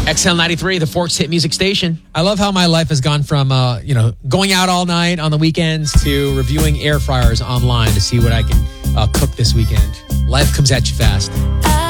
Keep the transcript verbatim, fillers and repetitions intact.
X L ninety-three, the Forks Hit Music Station. I love how my life has gone from, uh, you know, going out all night on the weekends to reviewing air fryers online to see what I can uh, cook this weekend. Life comes at you fast.